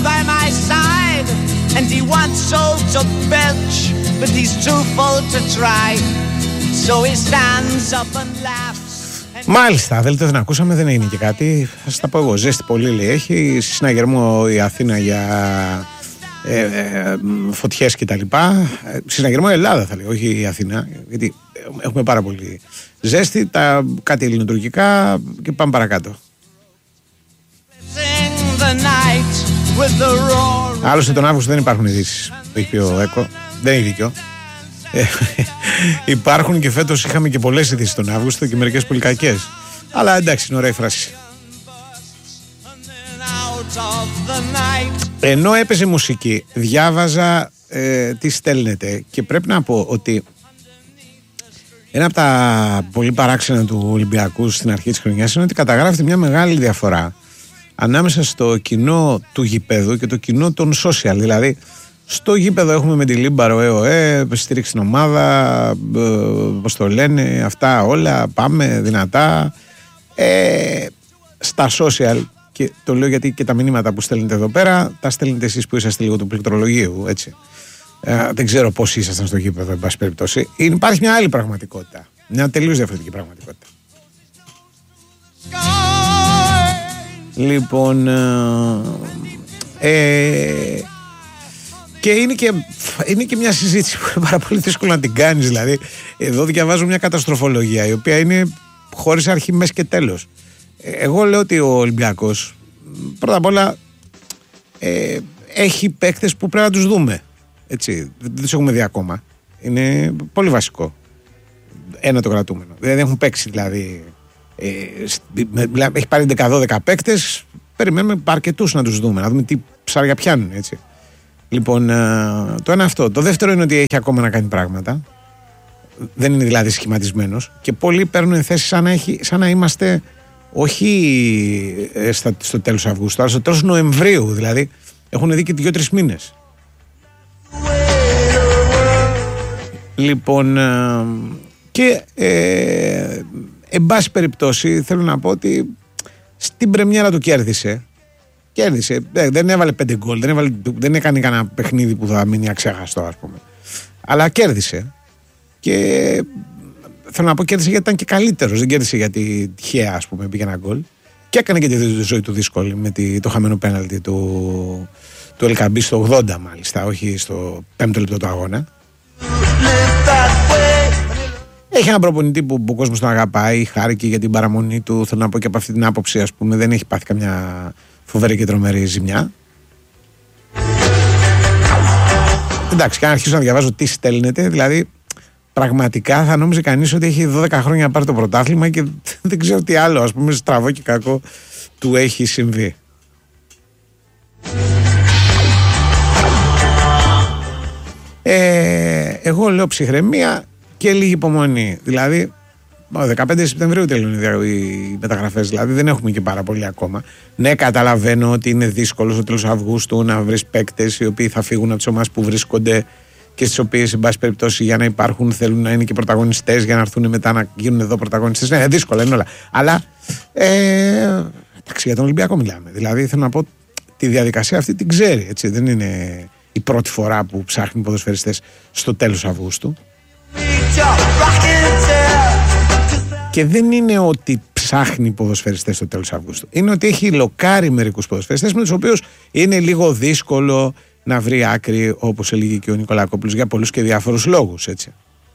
by my side, and he wants so to belch, but he's too full to try. So he stands up and laughs. Μάλιστα, δέλτε δεν ακούσαμε, δεν έγινε και κάτι. Θα σας τα πω εγώ. Ζέστη πολύ λέει έχει. Συναγερμό η Αθήνα για φωτιές και τα λοιπά. Συναγερμό Ελλάδα θα λέω, όχι η Αθήνα. Γιατί έχουμε πάρα πολύ ζέστη. Κάτι ελληνοτουρκικά και πάμε παρακάτω. Άλλωστε τον Αύγουστο δεν υπάρχουν ειδήσεις. Το έχει πει ο ΕΚΟ. Δεν έχει δίκιο. Υπάρχουν και φέτος είχαμε και πολλές ειδήσεις τον Αύγουστο και μερικές πολύ κακές. Αλλά εντάξει, είναι ωραία η φράση. Ενώ έπαιζε μουσική, διάβαζα τι στέλνετε και πρέπει να πω ότι ένα από τα πολύ παράξενα του Ολυμπιακού στην αρχή της χρονιάς είναι ότι καταγράφεται μια μεγάλη διαφορά ανάμεσα στο κοινό του γηπέδου και το κοινό των social. Δηλαδή στο γήπεδο έχουμε με τη Λίμπαρο στήριξη στην ομάδα, πώς το λένε, αυτά όλα, πάμε δυνατά. Στα social, και το λέω γιατί και τα μηνύματα που στέλνετε εδώ πέρα τα στέλνετε εσείς που είσαστε λίγο του πληκτρολογίου, έτσι. Δεν ξέρω πώς ήσασταν στο γήπεδο, εν πάση περιπτώσει. Υπάρχει μια άλλη πραγματικότητα, μια τελείως διαφορετική πραγματικότητα. Λοιπόν, και είναι και μια συζήτηση που είναι πάρα πολύ δύσκολο να την κάνεις. Δηλαδή, εδώ διαβάζω μια καταστροφολογία η οποία είναι χωρίς αρχή, μέση και τέλος. Εγώ λέω ότι ο Ολυμπιακός πρώτα απ' όλα έχει παίκτες που πρέπει να τους δούμε. Έτσι, δεν τους έχουμε δει ακόμα. Είναι πολύ βασικό. Ένα το κρατούμενο. Δεν έχουν παίξει δηλαδή. Έχει πάρει 10-12 παίκτες. Περιμένουμε αρκετούς να τους δούμε, να δούμε τι ψάρια πιάνουν, έτσι. Λοιπόν, το ένα αυτό. Το δεύτερο είναι ότι έχει ακόμα να κάνει πράγματα. Δεν είναι δηλαδή σχηματισμένος. Και πολλοί παίρνουν θέση σαν να είμαστε όχι στο τέλος Αυγούστου, αλλά στο τέλος Νοεμβρίου. Δηλαδή έχουν δει και 2-3 μήνες. Λοιπόν, και εν πάση περιπτώσει θέλω να πω ότι στην πρεμιέρα του κέρδισε. Δεν έβαλε 5 γκολ, δεν έκανε κανένα παιχνίδι που θα μείνει αξέχαστο, ας πούμε. Αλλά κέρδισε. Και θέλω να πω κέρδισε γιατί ήταν και καλύτερος. Δεν κέρδισε γιατί τυχαία, ας πούμε, πήγε ένα γκολ. Και έκανε και τη ζωή του δύσκολη με το χαμένο πέναλτι του Ελκαμπή στο 80 μάλιστα, όχι στο 5ο λεπτό του αγώνα. Έχει έναν προπονητή που ο κόσμος τον αγαπάει, χάρηκε για την παραμονή του. Θέλω να πω και από αυτή την άποψη, ας πούμε, δεν έχει πάθει καμιά φοβερή και τρομερή ζημιά. Εντάξει, και αν αρχίσω να διαβάζω τι στέλνετε, δηλαδή πραγματικά θα νόμιζε κανείς ότι έχει 12 χρόνια να πάρει το πρωτάθλημα και δεν ξέρω τι άλλο, ας πούμε, στραβό και κακό του έχει συμβεί. Εγώ λέω ψυχραιμία και λίγη υπομονή. Δηλαδή 15 Σεπτεμβρίου τελειώνουν οι μεταγραφές, δηλαδή δεν έχουμε και πάρα πολύ ακόμα. Ναι, καταλαβαίνω ότι είναι δύσκολο στο τέλος Αυγούστου να βρεις παίκτες οι οποίοι θα φύγουν από τις ομάδες που βρίσκονται και στις οποίες, εν πάση περιπτώσει, για να υπάρχουν θέλουν να είναι και πρωταγωνιστές, για να έρθουν μετά να γίνουν εδώ πρωταγωνιστές. Ναι, δύσκολα είναι όλα. Αλλά εντάξει, για τον Ολυμπιακό μιλάμε. Δηλαδή θέλω να πω τη διαδικασία αυτή την ξέρει. Έτσι, δεν είναι η πρώτη φορά που ψάχνουν ποδοσφαιριστές στο τέλος Αυγούστου. Και δεν είναι ότι ψάχνει ποδοσφαιριστές στο τέλος Αυγούστου. Είναι ότι έχει λοκάρει μερικούς ποδοσφαιριστές με τους οποίους είναι λίγο δύσκολο να βρει άκρη, όπως έλεγε και ο Νικολακόπουλος, για πολλούς και διάφορους λόγους, έτσι.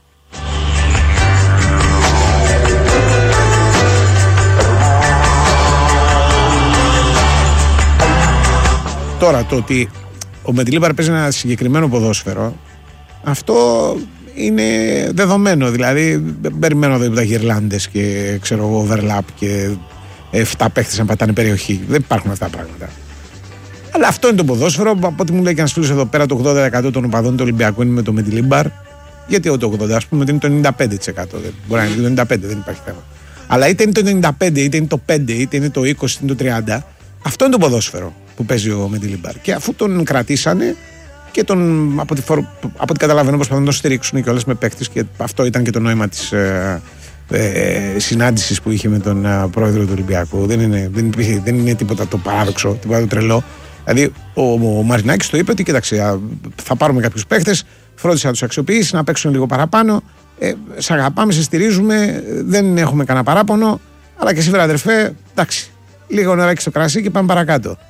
Τώρα το ότι ο Μεντιλίμπαρ παίζει ένα συγκεκριμένο ποδόσφαιρο, αυτό είναι δεδομένο. Δηλαδή περιμένω εδώ τα γυρλάντες και ξέρω εγώ overlap και 7 παίχτες να πατάνε περιοχή. Δεν υπάρχουν αυτά τα πράγματα. Αλλά αυτό είναι το ποδόσφαιρο. Από ό,τι μου λέει και ένας φίλος εδώ πέρα, το 80% των οπαδών του Ολυμπιακού είναι με το Μεντιλίμπαρ. Γιατί το 80%, ας πούμε, είναι το 95%. Μπορεί να είναι το 95%, δεν υπάρχει θέμα. Αλλά είτε είναι το 95%, είτε είναι το 5%, είτε είναι το 20%, είτε είναι το 30%. Αυτό είναι το ποδόσφαιρο που παίζει ο Μεντιλίμπαρ. Και αφού τον κρατήσανε και από ό,τι καταλαβαίνω προσπαθούν να τον στηρίξουν και όλες με παίκτες, και αυτό ήταν και το νόημα της συνάντησης που είχε με τον πρόεδρο του Ολυμπιακού. Δεν είναι τίποτα το παράδοξο, τίποτα το τρελό. Δηλαδή, ο Μαρινάκης το είπε ότι κοίταξε, θα πάρουμε κάποιους παίχτες, φρόντισε να τους αξιοποιήσει, να παίξουν λίγο παραπάνω. Σε αγαπάμε, σε στηρίζουμε, δεν έχουμε κανένα παράπονο. Αλλά και εσύ, βρε αδερφέ, εντάξει, λίγο νεράκι στο κρασί και πάμε παρακάτω.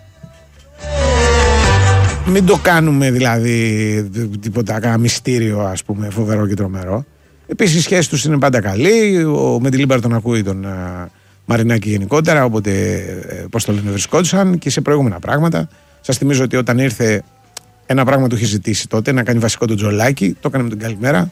Μην το κάνουμε δηλαδή τίποτα, κανένα μυστήριο, ας πούμε, φοβερό και τρομερό. Επίσης, η σχέση τους είναι πάντα καλή. Ο Μεντιλίμπαρ τον ακούει τον Μαρινάκη γενικότερα, οπότε πώς το λένε, βρισκόντουσαν και σε προηγούμενα πράγματα. Σας θυμίζω ότι όταν ήρθε, ένα πράγμα του είχε ζητήσει τότε, να κάνει βασικό τον Τζολάκη, το έκανε με την καλημέρα.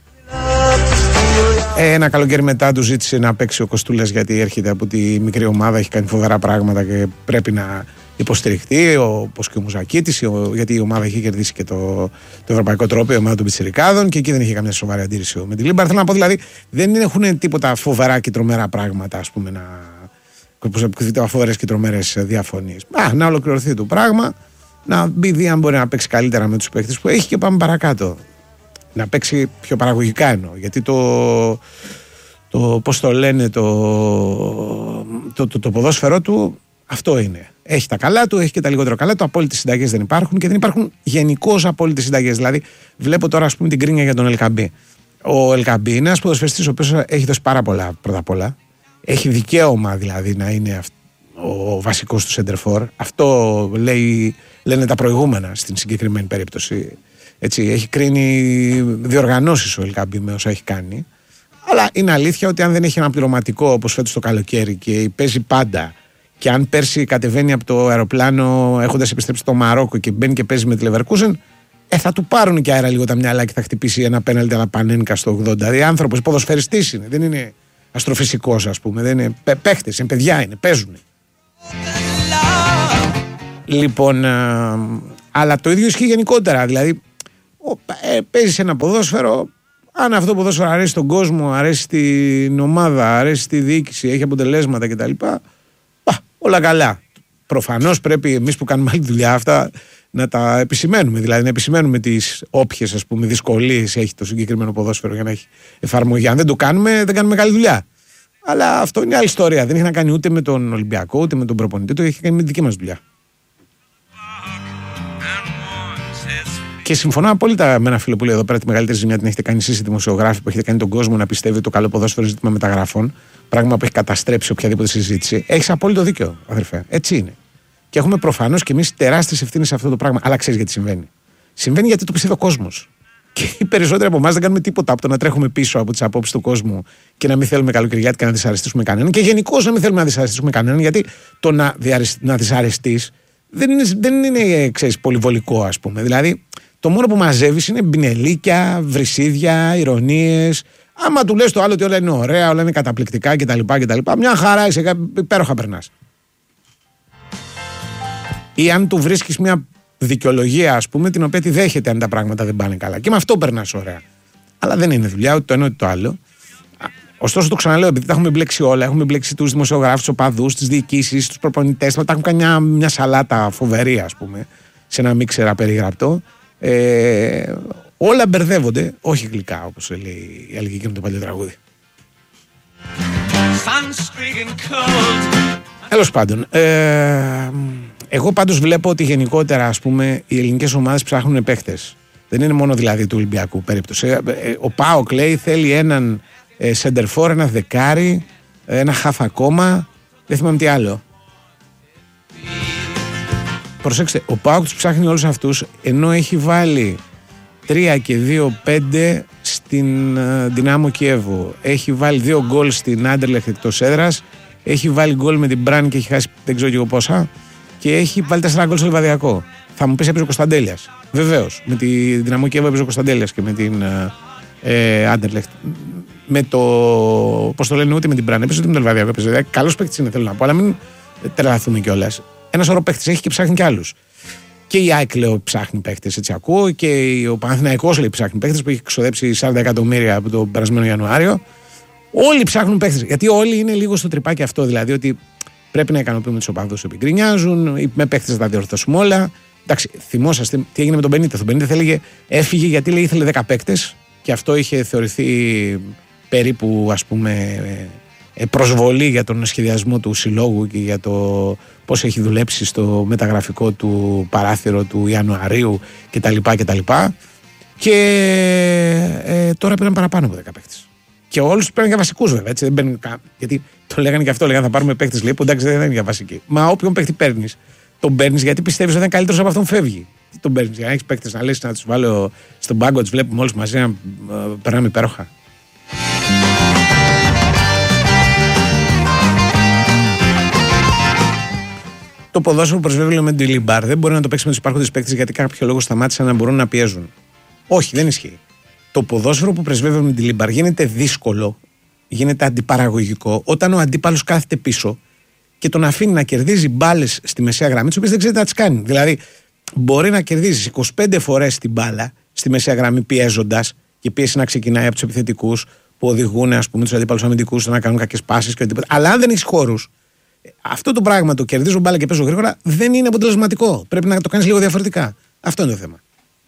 Ένα καλοκαίρι μετά του ζήτησε να παίξει ο Κοστούλας, γιατί έρχεται από τη μικρή ομάδα, έχει κάνει φοβερά πράγματα και πρέπει να υποστηριχτεί, όπως και ο Μουζακίτης, γιατί η ομάδα είχε κερδίσει και το ευρωπαϊκό τρόπαιο, η ομάδα των Πιτσιρικάδων, και εκεί δεν είχε καμιά σοβαρή αντίρρηση με τη Λίμπαρ. Θέλω να πω δηλαδή, δεν έχουν τίποτα φοβερά και τρομερά πράγματα, ας πούμε, φοβερές και τρομερές διαφωνίες. Να ολοκληρωθεί το πράγμα, να μπει δει αν μπορεί να παίξει καλύτερα με τους παίκτες που έχει και πάμε παρακάτω. Να παίξει πιο παραγωγικά εννοώ. Γιατί πώς το λένε, το ποδόσφαιρό του αυτό είναι. Έχει τα καλά του, έχει και τα λιγότερο καλά του. Απόλυτες συνταγές δεν υπάρχουν και δεν υπάρχουν γενικώς απόλυτες συνταγές. Δηλαδή, βλέπω τώρα, ας πούμε, την κρίνια για τον Ελκαμπή. Ο Ελκαμπή είναι ένας ποδοσφαιριστής ο οποίος έχει δώσει πάρα πολλά πρώτα απ' όλα. Έχει δικαίωμα δηλαδή να είναι ο βασικός του σεντερφόρ. Αυτό λένε τα προηγούμενα στην συγκεκριμένη περίπτωση. Έτσι, έχει κρίνει διοργανώσεις ο Ελκαμπή με όσα έχει κάνει. Αλλά είναι αλήθεια ότι αν δεν έχει ένα πληρωματικό όπως φέτος το καλοκαίρι και παίζει πάντα, και αν πέρσι κατεβαίνει από το αεροπλάνο έχοντας επιστρέψει στο Μαρόκο και μπαίνει και παίζει με τη Λεβερκούζεν, θα του πάρουν και αέρα λίγο τα μυαλά και θα χτυπήσει ένα πέναλτι αλλά Πανένκα στο 80. Δηλαδή άνθρωπος, ποδοσφαιριστής είναι, δεν είναι αστροφυσικός, ας πούμε, δεν είναι παίχτες, είναι παιδιά, είναι, παίζουν. Λοιπόν, αλλά το ίδιο ισχύει γενικότερα. Δηλαδή, παίζεις ένα ποδόσφαιρο, αν αυτό το ποδόσφαιρο αρέσει στον κόσμο, αρέσει στην ομάδα, αρέσει στη διοίκηση, έχει αποτελέσματα κτλ. Όλα καλά. Προφανώς πρέπει εμείς που κάνουμε άλλη δουλειά αυτά να τα επισημαίνουμε. Δηλαδή να επισημαίνουμε τις όποιες, ας πούμε, δυσκολίες έχει το συγκεκριμένο ποδόσφαιρο για να έχει εφαρμογή. Αν δεν το κάνουμε, δεν κάνουμε καλή δουλειά. Αλλά αυτό είναι άλλη ιστορία. Δεν έχει να κάνει ούτε με τον Ολυμπιακό, ούτε με τον προπονητή, το έχει κάνει με τη δική μας δουλειά. Και συμφωνώ απόλυτα με ένα φίλο που λέει εδώ πέρα: τη μεγαλύτερη ζημιά την έχετε κάνει εσείς οι δημοσιογράφοι, που έχετε κάνει τον κόσμο να πιστεύει ότι το καλό ποδόσφαιρο είναι ζήτημα μεταγραφών. Πράγμα που έχει καταστρέψει οποιαδήποτε συζήτηση. Έχεις απόλυτο δίκιο, αδερφέ. Έτσι είναι. Και έχουμε προφανώς και εμείς τεράστιες ευθύνες σε αυτό το πράγμα. Αλλά ξέρεις γιατί συμβαίνει. Συμβαίνει γιατί το πιστεύει ο κόσμος. Και οι περισσότεροι από εμάς δεν κάνουμε τίποτα από το να τρέχουμε πίσω από τις απόψεις του κόσμου και να μην θέλουμε καλοκαιριάτικα να δυσαρεστήσουμε κανέναν. Και γενικώς να μην θέλουμε να δυσαρεστήσουμε κανέναν, γιατί το να δυσαρεστείς δεν είναι, ξέρεις, πολυβολικό, ας πούμε. Δηλαδή, το μόνο που μαζεύεις είναι μπινελίκια, βρυσίδια, ηρωνίες. Άμα του λες το άλλο ότι όλα είναι ωραία, όλα είναι καταπληκτικά κτλ. Μια χαρά είσαι, υπέροχα περνάς. Ή αν του βρίσκεις μια δικαιολογία, ας πούμε, την οποία τη δέχεται αν τα πράγματα δεν πάνε καλά. Και με αυτό περνάς ωραία. Αλλά δεν είναι δουλειά, ούτε το ένα ούτε το άλλο. Ωστόσο, το ξαναλέω, επειδή τα έχουμε μπλέξει όλα, έχουμε μπλέξει τους δημοσιογράφους, τους οπαδούς, τις διοικήσεις, τους προπονητές, τα έχουν κάνει μια σαλάτα φοβερή, ας πούμε, σε ένα μίξερα περιγραπτό. Όλα μπερδεύονται, όχι γλυκά, όπως λέει η Αλγική με το παλιό τραγούδι. Τέλος πάντων, εγώ πάντως βλέπω ότι γενικότερα, ας πούμε, οι ελληνικές ομάδες ψάχνουν παίχτες. Δεν είναι μόνο δηλαδή του Ολυμπιακού περίπτωση. Ο ΠΑΟΚ λέει θέλει έναν σεντερφόρ, ένα δεκάρι, ένα χαφ ακόμα, δεν θυμάμαι τι άλλο. Προσέξτε, ο ΠΑΟΚ τους ψάχνει όλους αυτούς, ενώ έχει βάλει 3 και 2-5 στην Δυνάμο Κιέβου. Έχει βάλει 2 γκολ στην Άντερλεχτ εκτός έδρας. Έχει βάλει γκολ με την Μπραν και έχει χάσει δεν ξέρω και εγώ πόσα. Και έχει βάλει 4 γκολ στο Λιβαδιακό. Θα μου πεις έπαιζε ο Κωνσταντέλιας. Βεβαίως. Με τη Δυνάμο Κιέβου έπαιζε ο Κωνσταντέλιας και με την Άντερλεχτ. Με το. Πώς το λένε, ούτε με την Μπραν έπαιζε ούτε με το Λιβαδιακό έπαιζε. Καλός παίκτης είναι, θέλω να πω, αλλά μην τρελαθούμε κιόλας. Ένα σωρό παίκτης έχει και ψάχνει κι άλλους. Και η ΑΕΚ, λέω, ψάχνει παίκτες, έτσι ακούω. Και ο Παναθηναϊκός, λέει, ψάχνει παίκτες που έχει ξοδέψει 40 εκατομμύρια από τον περασμένο Ιανουάριο. Όλοι ψάχνουν παίκτες. Γιατί όλοι είναι λίγο στο τρυπάκι αυτό. Δηλαδή ότι πρέπει να ικανοποιούμε τους οπαδούς που γκρινιάζουν, με παίκτες θα τα διορθώσουμε όλα. Εντάξει, θυμόσαστε τι έγινε με τον Μπενίτεθ. Ο Μπενίτεθ έλεγε έφυγε γιατί λέει, ήθελε 10 παίκτες και αυτό είχε θεωρηθεί περίπου, ας πούμε, προσβολή για τον σχεδιασμό του συλλόγου και για το πώς έχει δουλέψει στο μεταγραφικό του παράθυρο του Ιανουαρίου κτλ. Και τώρα πήραν παραπάνω από 10 παίκτες. Και όλους παίρνουν για βασικούς βέβαια. Έτσι, δεν παίρνουν γιατί το λέγανε και αυτό, λέγανε θα πάρουμε παίκτες λέει, που εντάξει δεν είναι για βασική. Μα όποιον παίκτη παίρνεις, τον παίρνεις γιατί πιστεύεις ότι είναι καλύτερος από αυτόν φεύγει. Τι τον παίρνεις για να έχεις παίκτες να λες να τους βάλω στον πάγκο, τους βλέπουμε όλους μαζί να περνάμε υπέροχα. Το ποδόσφαιρο που προσβεύει με τον Ντιλιμπάρ δεν μπορεί να το παίξει με τους υπάρχοντες παίκτες γιατί κάποιο λόγο σταμάτησαν να μπορούν να πιέζουν. Όχι, δεν ισχύει. Το ποδόσφαιρο που πρεσβεύει με τον Ντιλιμπάρ γίνεται δύσκολο, γίνεται αντιπαραγωγικό όταν ο αντίπαλος κάθεται πίσω και τον αφήνει να κερδίζει μπάλες στη μεσαία γραμμή, τις οποίες δεν ξέρει να τις κάνει. Δηλαδή, μπορεί να κερδίζει 25 φορές την μπάλα στη μεσαία γραμμή πιέζοντας και η πίεση να ξεκινάει από τους επιθετικούς που οδηγούν τους αντίπαλους αμυντικούς να κάνουν κακές πάσεις και οτιδήποτε. Αλλά αν δεν έχει χώρους, αυτό το πράγμα το κερδίζω μπάλα και παίζω γρήγορα δεν είναι αποτελεσματικό. Πρέπει να το κάνεις λίγο διαφορετικά. Αυτό είναι το θέμα.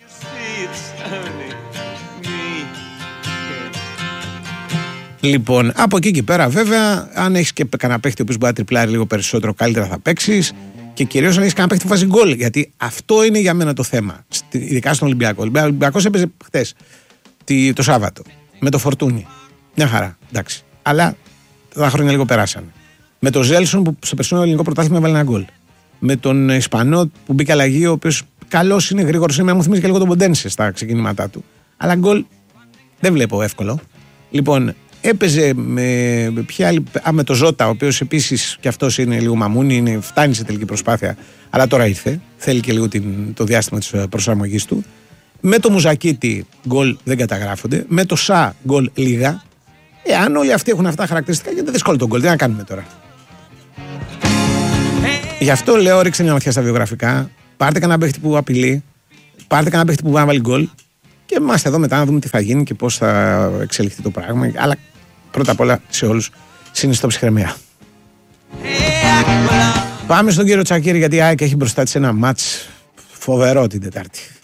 Λοιπόν, από εκεί και πέρα, βέβαια, αν έχεις και κανένα παίχτη ο οποίος μπορεί να τριπλάρει λίγο περισσότερο, καλύτερα θα παίξεις. Και κυρίως αν έχεις κανένα παίχτη που βάζει γκολ. Γιατί αυτό είναι για μένα το θέμα. Ειδικά στον Ολυμπιακό. Ο Ολυμπιακός έπαιζε χθες, το Σάββατο, με το Φορτούνι. Μια χαρά, εντάξει. Αλλά τα χρόνια λίγο περάσανε. Με τον Ζέλσον που στο περσινό ελληνικό πρωτάθλημα έβαλε ένα γκολ. Με τον Ισπανό που μπήκε αλλαγή, ο οποίος καλός είναι, γρήγορος είναι, μου θυμίζει και λίγο τον Ποντένσε στα ξεκινήματά του. Αλλά γκολ δεν βλέπω εύκολο. Λοιπόν, έπαιζε με το Ζώτα, ο οποίος επίσης και αυτός είναι λίγο μαμούνι, φτάνει σε τελική προσπάθεια, αλλά τώρα ήρθε. Θέλει και λίγο το διάστημα της προσαρμογής του. Με το Μουζακίτη γκολ δεν καταγράφονται. Με το Σα γκολ λίγα. Αν όλοι αυτοί έχουν αυτά τα χαρακτηριστικά, γίνεται δύσκολο το γκολ. Τι να κάνουμε τώρα. Γι' αυτό λέω: ρίξτε μια ματιά στα βιογραφικά. Πάρτε κανένα παίχτη που απειλεί. Πάρτε κανένα παίχτη που βάλει γκολ. Και είμαστε εδώ μετά να δούμε τι θα γίνει και πώς θα εξελιχθεί το πράγμα. Αλλά πρώτα απ' όλα σε όλους συνιστώ ψυχραιμία. Πάμε στον κύριο Τσακίρη γιατί η ΑΕΚ έχει μπροστά της ένα μάτς φοβερό την Τετάρτη.